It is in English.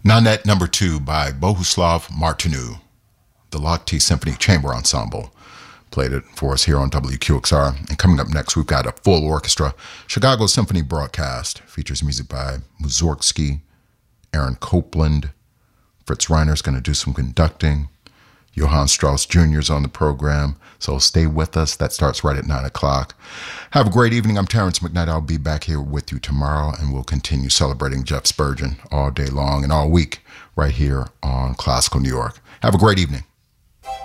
Nanette Number 2 by Bohuslav Martinu. The Lokti Symphony Chamber Ensemble played it for us here on WQXR. And coming up next, we've got a full orchestra. Chicago Symphony Broadcast features music by Mussorgsky, Aaron Copland. Fritz Reiner's going to do some conducting. Johann Strauss Jr. is on the program, so stay with us. That starts right at 9 o'clock. Have a great evening. I'm Terrence McKnight. I'll be back here with you tomorrow, and we'll continue celebrating Jeff Spurgeon all day long and all week right here on Classical New York. Have a great evening.